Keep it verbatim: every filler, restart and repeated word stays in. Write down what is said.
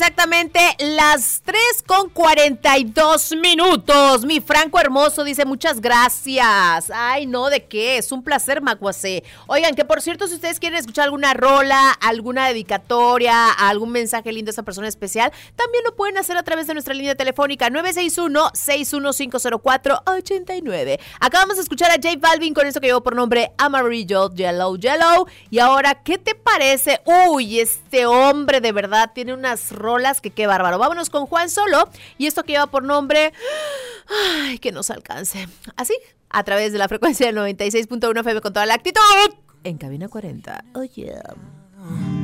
Exactamente las tres con cuarenta y dos minutos. Mi Franco hermoso dice muchas gracias. Ay, no, ¿de qué? Es un placer, Macuacé. Oigan, que por cierto, si ustedes quieren escuchar alguna rola, alguna dedicatoria, algún mensaje lindo a esa persona especial, también lo pueden hacer a través de nuestra línea telefónica nueve seis uno, seis uno cinco cero cuatro, ocho nueve. Acabamos de escuchar a J Balvin con eso que llevó por nombre Amarillo, Yellow, Yellow. Y ahora, ¿qué te parece? Uy, este hombre de verdad tiene unas rolas que qué bárbaro. Vámonos con Juan Solo y esto que lleva por nombre ay, que nos alcance. Así, a través de la frecuencia del noventa y seis punto uno F M con toda la actitud en Cabina cuarenta. Oh yeah.